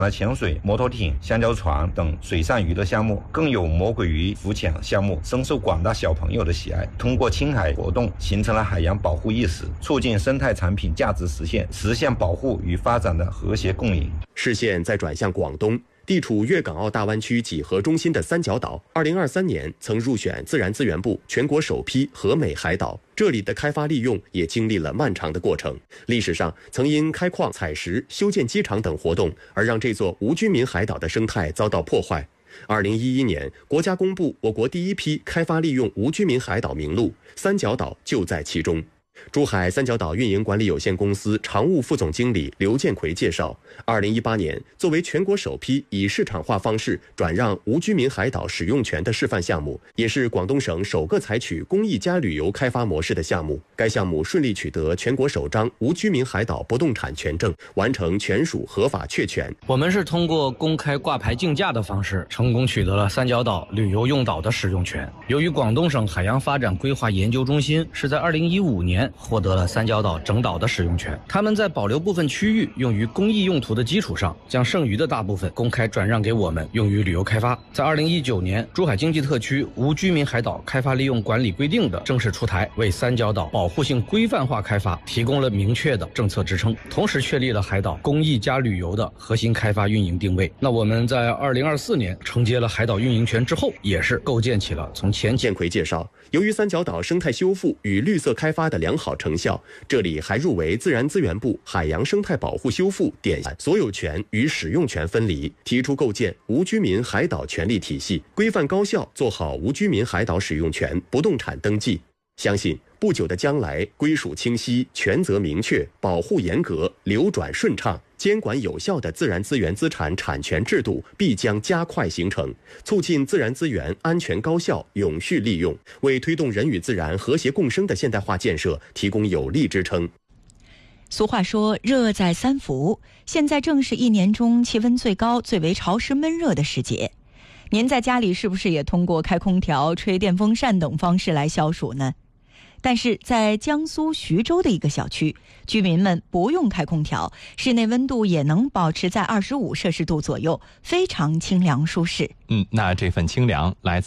潜水、摩托艇、香蕉船等水上娱乐项目，更有魔鬼鱼浮潜项目，深受广大小朋友的喜爱。通过青海活动，形成了海洋保护意识，促进生态产品价值实现保护与发展的和谐共赢。 视线再转向广东。地处粤港澳大湾区几何中心的三角岛，2023年曾入选自然资源部全国首批和美海岛。这里的开发利用也经历了漫长的过程。历史上曾因开矿、采石、修建机场等活动，而让这座无居民海岛的生态遭到破坏。2011年，国家公布我国第一批开发利用无居民海岛名录，三角岛就在其中。珠海三角岛运营管理有限公司常务副总经理刘建奎介绍，2018年作为全国首批以市场化方式转让无居民海岛使用权的示范项目，也是广东省首个采取公益加旅游开发模式的项目。该项目顺利取得全国首张无居民海岛不动产权证，完成权属合法确权。 我们是通过公开挂牌竞价的方式，成功取得了三角岛旅游用岛的使用权。由于广东省海洋发展规划研究中心是在2015年获得了三角岛整岛的使用权，他们在保留部分区域用于公益用途的基础上，将剩余的大部分公开转让给我们用于旅游开发。在2019年，珠海经济特区无居民海岛开发利用管理规定的正式出台，为三角岛保护性规范化开发提供了明确的政策支撑，同时确立了海岛公益加旅游的核心开发运营定位。那我们在2024年承接了海岛运营权之后，也是构建起了从前。 建奎介绍，由于三角岛生态修复与绿色开发的良好成效，这里还入围自然资源部海洋生态保护修复典型，所有权与使用权分离，提出构建无居民海岛权利体系，规范高效做好无居民海岛使用权不动产登记。相信不久的将来，归属清晰、权责明确、保护严格、流转顺畅、监管有效的自然资源资产产权制度必将加快形成，促进自然资源安全高效永续利用，为推动人与自然和谐共生的现代化建设提供有力支撑。 俗话说热在三伏，现在正是一年中气温最高、最为潮湿闷热的时节。您在家里是不是也通过开空调、吹电风扇等方式来消暑呢？但是在江苏徐州的一个小区，居民们不用开空调，室内温度也能保持在25摄氏度左右，非常清凉舒适。 那这份清凉来自